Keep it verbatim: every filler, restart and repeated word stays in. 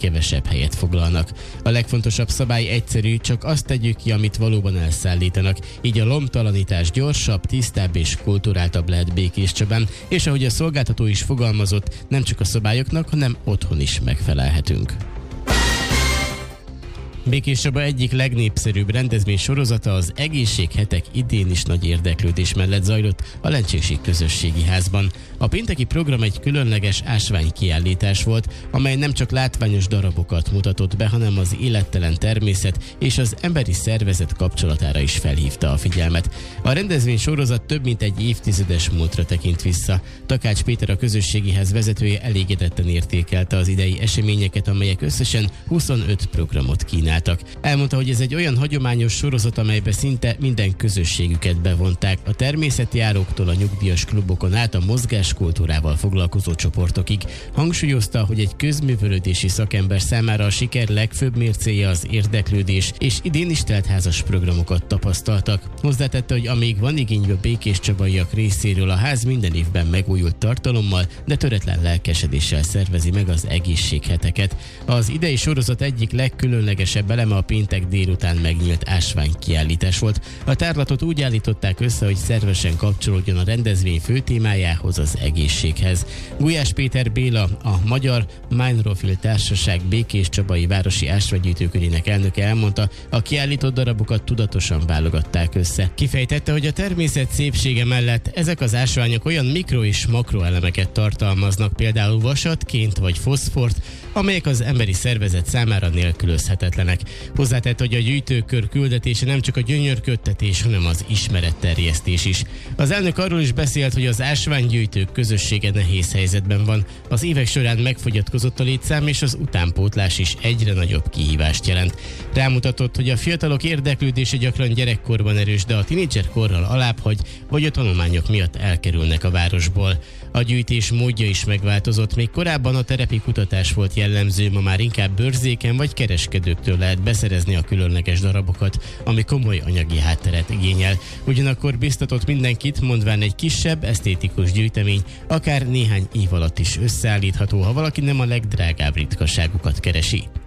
kevesebb helyet foglalnak. A legfontosabb szabály egyszerű, csak azt tegyük ki, amit valóban elszállítanak. Így a lomtalanítás gyorsabb, tisztább és kulturáltabb lehet Békéscsabán, és ahogy a szolgáltató is fogalmazott, nem csak a szabályoknak, hanem otthon is megfelelhetünk. Békéscsaba egyik legnépszerűbb rendezvény sorozata, az Egészséghetek idén is nagy érdeklődés mellett zajlott a Lencsési Közösségi Házban. A pénteki program egy különleges ásványkiállítás volt, amely nem csak látványos darabokat mutatott be, hanem az élettelen természet és az emberi szervezet kapcsolatára is felhívta a figyelmet. A rendezvény sorozat több mint egy évtizedes múltra tekint vissza. Takács Péter, a közösségi ház vezetője elégedetten értékelte az idei eseményeket, amelyek összesen huszonöt programot kínáltak. Elmondta, hogy ez egy olyan hagyományos sorozat, amelybe szinte minden közösségüket bevonták, a természetjáróktól a nyugdíjas klubokon át a mozgáskultúrával foglalkozó csoportokig. Hangsúlyozta, hogy egy közművelődési szakember számára a siker legfőbb mércéje az érdeklődés, és idén is teltházas programokat tapasztaltak. Hozzátette, hogy amíg van igény a békéscsabaiak részéről, a ház minden évben megújult tartalommal, de töretlen lelkesedéssel szervezi meg az egészségheteket. Az idei sorozat egyik legkülönlegesebb eleme a péntek délután megnyílt ásványkiállítás volt. A tárlatot úgy állították össze, hogy szervesen kapcsolódjon a rendezvény fő témájához, az egészséghez. Gulyás Péter Béla, a Magyar Mine-Rofil Társaság békéscsabai városi ásványgyűjtőkörének elnöke elmondta, a kiállított darabokat tudatosan válogatták össze. Kifejtette, hogy a természet szépsége mellett ezek az ásványok olyan mikro és makroelemeket tartalmaznak, például vasat, ként vagy foszfort, amelyek az emberi szervezet számára nélkülözhetetlenek. Hozzátett, hogy a gyűjtőkör küldetése nem csak a gyönyörködtetés, hanem az ismeretterjesztés is. Az elnök arról is beszélt, hogy az ásványgyűjtők közössége nehéz helyzetben van. Az évek során megfogyatkozott a létszám, és az utánpótlás is egyre nagyobb kihívást jelent. Rámutatott, hogy a fiatalok érdeklődése gyakran gyerekkorban erős, de a tinédzserkorral alábbhagy, vagy a tanulmányok miatt elkerülnek a városból. A gyűjtés módja is megváltozott, még korábban a terepi kutatás volt jellemző, ma már inkább bőrzéken vagy kereskedőktől lehet beszerezni a különleges darabokat, ami komoly anyagi hátteret igényel. Ugyanakkor biztatott mindenkit, mondván egy kisebb, esztétikus gyűjtemény akár néhány év alatt is összeállítható, ha valaki nem a legdrágább ritkaságokat keresi.